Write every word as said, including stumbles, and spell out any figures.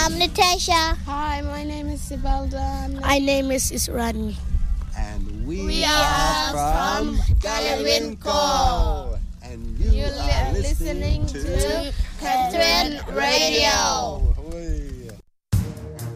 I'm Natasha. Hi, my name is Sibelda. My name is Israni. And we, We are, are from from Galawinko. And you, You are li- listening, listening to to Catherine Radio.